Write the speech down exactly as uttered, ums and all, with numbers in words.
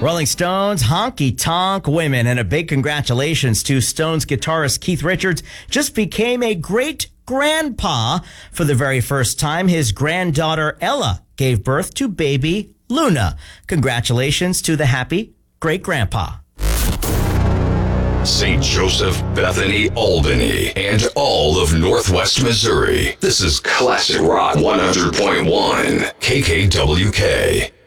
Rolling Stones, honky tonk women, and a big congratulations to Stones guitarist Keith Richards. Just became a great grandpa for the very first time. His granddaughter Ella gave birth to baby Luna. Congratulations to the happy great grandpa. Saint Joseph, Bethany, Albany, and all of Northwest Missouri. This is Classic Rock one hundred point one K K W K.